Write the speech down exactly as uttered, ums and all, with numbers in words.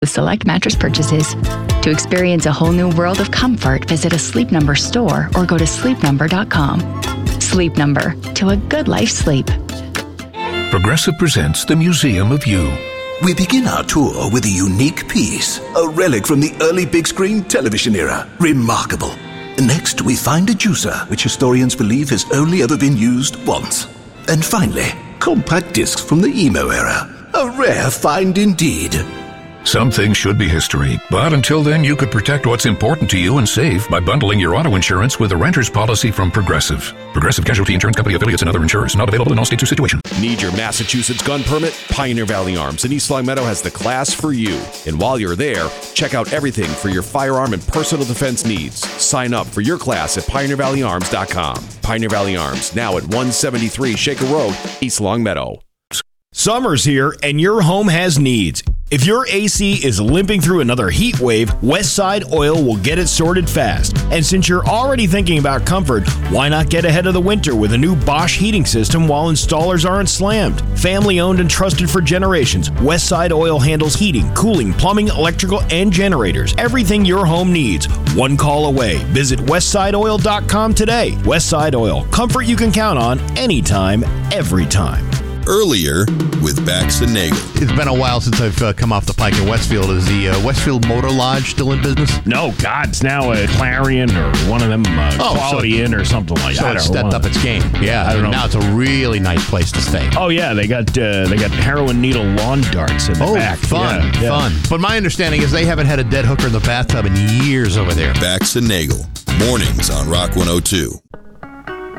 with select mattress purchases. To experience a whole new world of comfort, visit a Sleep Number store or go to sleep number dot com. Sleep Number, to a good life sleep. Progressive presents the Museum of You. We begin our tour with a unique piece, a relic from the early big screen television era. Remarkable. Next, we find a juicer, which historians believe has only ever been used once. And finally, compact discs from the emo era. A rare find indeed. Some things should be history, but until then you could protect what's important to you and save by bundling your auto insurance with a renter's policy from Progressive. Progressive Casualty Insurance Company affiliates and other insurers. Not available in all states or situations. Need your Massachusetts gun permit? Pioneer Valley Arms in East Long Meadow has the class for you. And while you're there, check out everything for your firearm and personal defense needs. Sign up for your class at pioneer valley arms dot com. Pioneer Valley Arms, now at one seventy-three Shaker Road, East Long Meadow. Summer's here and your home has needs. If your A C is limping through another heat wave, Westside Oil will get it sorted fast. And since you're already thinking about comfort, why not get ahead of the winter with a new Bosch heating system while installers aren't slammed? Family owned and trusted for generations, Westside Oil handles heating, cooling, plumbing, electrical, and generators. Everything your home needs, one call away. Visit westside oil dot com today. Westside Oil, comfort you can count on anytime, every time. Earlier with Bax and Nagel. It's been a while since I've uh, come off the pike in Westfield. Is the uh, Westfield Motor Lodge still in business? No, God, it's now a Clarion or one of them uh, oh, Quality so, Inn or something like so that. So it's stepped up its game. Yeah, I don't know. Now it's a really nice place to stay. Oh yeah, they got uh, they got heroin needle lawn darts in the oh, back. fun, yeah, fun. Yeah. But my understanding is they haven't had a dead hooker in the bathtub in years over there. Bax and Nagel, mornings on Rock one oh two.